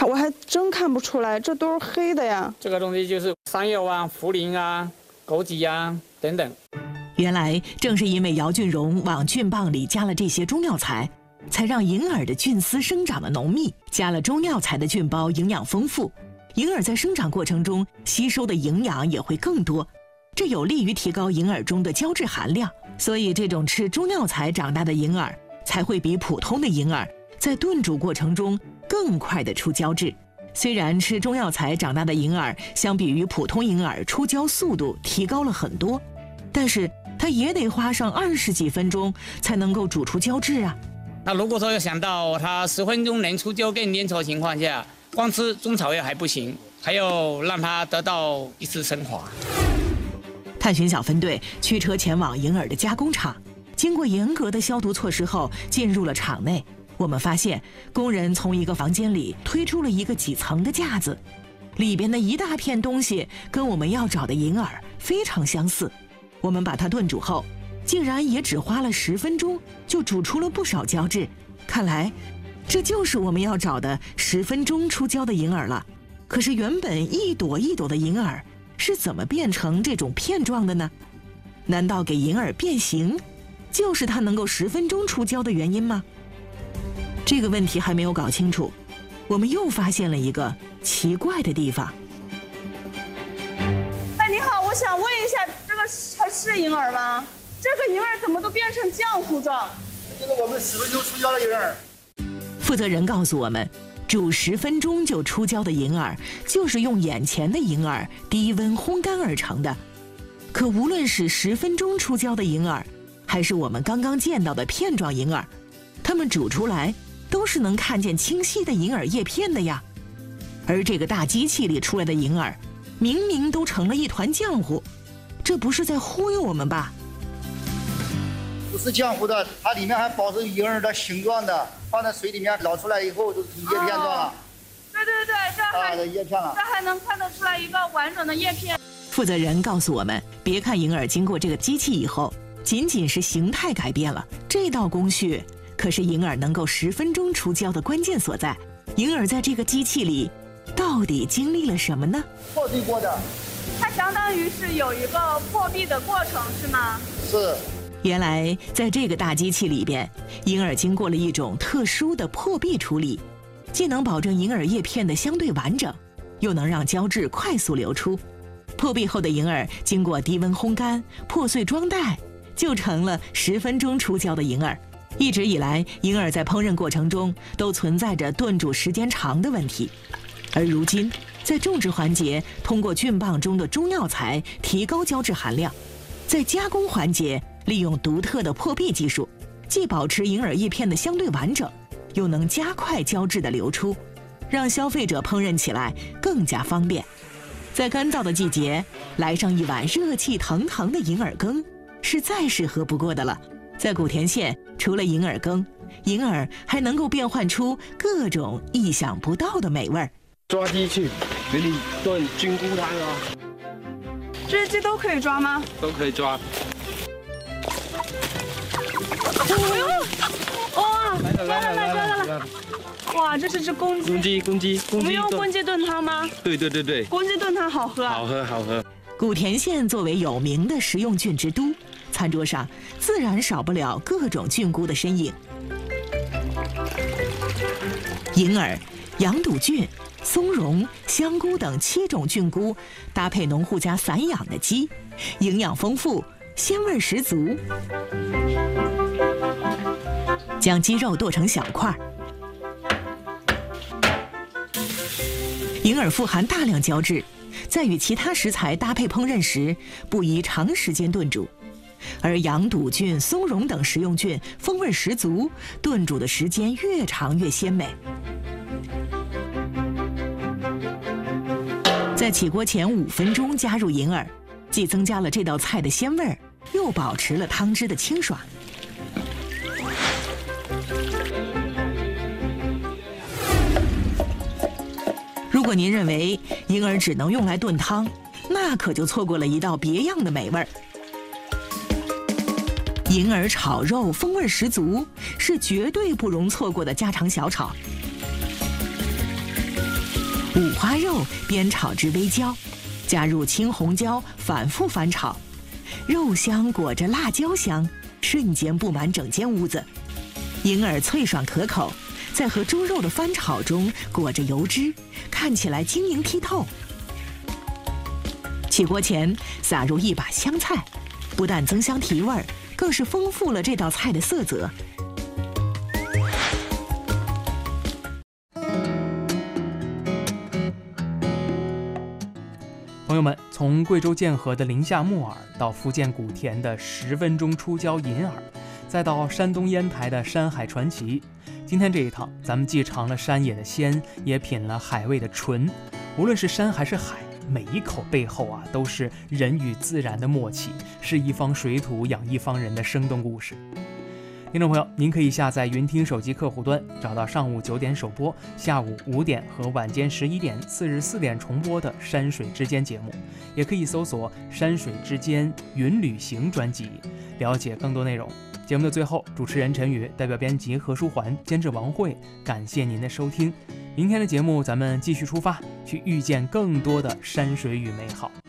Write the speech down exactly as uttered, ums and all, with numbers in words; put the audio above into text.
我还真看不出来，这都是黑的呀。 这个东西就是山药啊、茯苓啊、枸杞啊等等。 原来正是因为姚俊荣往菌棒里加了这些中药材，才让银耳的菌丝生长的浓密。加了中药材的菌包营养丰富，银耳在生长过程中吸收的营养也会更多，这有利于提高银耳中的胶质含量。所以这种吃中药材长大的银耳才会比普通的银耳在炖煮过程中更快地出胶质。虽然吃中药材长大的银耳相比于普通银耳出胶速度提高了很多，但是它也得花上二十几分钟才能够煮出胶质啊。 那如果说要想到它十分钟能出胶更粘稠的情况下，光吃中草药还不行，还要让它得到一次升华。 探寻小分队驱车前往银耳的加工厂，经过严格的消毒措施后进入了厂内。我们发现工人从一个房间里推出了一个几层的架子，里边的一大片东西跟我们要找的银耳非常相似。我们把它炖煮后，竟然也只花了十分钟就煮出了不少胶质。看来这就是我们要找的十分钟出胶的银耳了。可是原本一朵一朵的银耳是怎么变成这种片状的呢？难道给银耳变形就是它能够十分钟出胶的原因吗？这个问题还没有搞清楚，我们又发现了一个奇怪的地方。 哎，你好，我想问一下，这个还是银耳吗？这个银耳怎么都变成浆糊状？ 这是我们十分钟出胶的银耳。 负责人告诉我们，煮十分钟就出胶的银耳，就是用眼前的银耳低温烘干而成的。可无论是十分钟出胶的银耳，还是我们刚刚见到的片状银耳，它们煮出来都是能看见清晰的银耳叶片的呀。而这个大机器里出来的银耳，明明都成了一团浆糊，这不是在忽悠我们吧？ 不是浆糊的，它里面还保持银耳的形状的，放在水里面捞出来以后都是叶片状了。 哦、对对对，这还、 啊、叶片了， 这还能看得出来一个完整的叶片。 负责人告诉我们，别看银耳经过这个机器以后，仅仅是形态改变了，这道工序可是银耳能够十分钟出胶的关键所在。银耳在这个机器里到底经历了什么呢？ 破壁过的， 它相当于是有一个破壁的过程，是吗？ 是。 原来在这个大机器里边，银耳经过了一种特殊的破壁处理，既能保证银耳叶片的相对完整，又能让胶质快速流出。破壁后的银耳经过低温烘干、破碎装袋，就成了十分钟出胶的银耳。一直以来，银耳在烹饪过程中都存在着炖煮时间长的问题，而如今在种植环节，通过菌棒中的中药材提高胶质含量；在加工环节，利用独特的破壁技术，既保持银耳叶片的相对完整，又能加快胶质的流出，让消费者烹饪起来更加方便。在干燥的季节，来上一碗热气腾腾的银耳羹，是再适合不过的了。在古田县，除了银耳羹，银耳还能够变换出各种意想不到的美味。 抓鸡去给你炖菌菇汤啊！ 这些鸡都可以抓吗？ 都可以抓。 哎呦！哇！抓到了，抓到了！哇，这是只公鸡。 公鸡，公鸡，公鸡。 我们用公鸡炖汤吗？ 对对对对。 公鸡炖汤好喝啊！ 好喝，好喝。 古田县作为有名的食用菌之都，餐桌上自然少不了各种菌菇的身影。银耳、羊肚菌、松茸、香菇等七种菌菇，搭配农户家散养的鸡，营养丰富，鲜味十足。将鸡肉剁成小块。银耳富含大量胶质，在与其他食材搭配烹饪时，不宜长时间炖煮。而羊肚菌、松茸等食用菌风味十足，炖煮的时间越长越鲜美。在起锅前五分钟加入银耳，既增加了这道菜的鲜味，又保持了汤汁的清爽。如果您认为银耳只能用来炖汤，那可就错过了一道别样的美味儿。银耳炒肉风味十足，是绝对不容错过的家常小炒。 五花肉煸炒至微焦，加入青红椒，反复翻炒，肉香裹着辣椒香，瞬间布满整间屋子。银耳脆爽可口，在和猪肉的翻炒中裹着油脂，看起来晶莹剔透。起锅前撒入一把香菜，不但增香提味儿，更是丰富了这道菜的色泽。 朋友们，从贵州剑河的宁夏木耳，到福建莆田的十分钟出椒银耳，再到山东烟台的山海传奇，今天这一趟，咱们既尝了山野的鲜，也品了海味的纯。无论是山还是海，每一口背后啊，都是人与自然的默契，是一方水土养一方人的生动故事。听众朋友，您可以下载云听手机客户端，找到上午九点首播、下午五点和晚间十一点、次日四点重播的《山水之间》节目，也可以搜索“山水之间云旅行”专辑，了解更多内容。节目的最后，主持人陈宇代表编辑何书桓、监制王慧，感谢您的收听。明天的节目咱们继续出发，去遇见更多的山水与美好。